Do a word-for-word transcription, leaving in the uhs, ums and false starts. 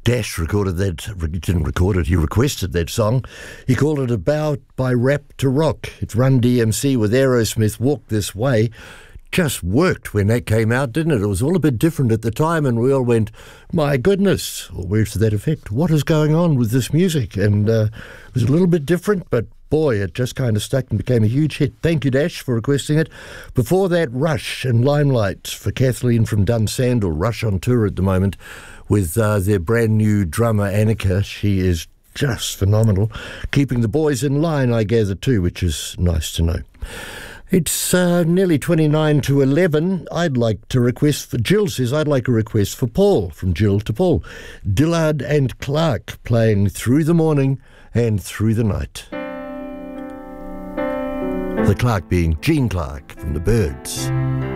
Dash recorded that, he didn't record it, he requested that song. He called it About by Rap to Rock. It's Run D M C with Aerosmith, Walk This Way. Just worked when that came out, didn't it? It was all a bit different at the time, and we all went, my goodness, or words to that effect, what is going on with this music? And uh, it was a little bit different, but boy, it just kind of stuck and became a huge hit. Thank you, Dash, for requesting it. Before that, Rush and Limelight for Kathleen from Dunsandel. Rush on tour at the moment with uh, their brand new drummer, Annika. She is just phenomenal. Keeping the boys in line, I gather, too, which is nice to know. It's uh, nearly twenty-nine to eleven. I'd like to request for... Jill says, I'd like a request for Paul, from Jill to Paul. Dillard and Clark playing Through the Morning and Through the Night. The Clark being Gene Clark from the Byrds.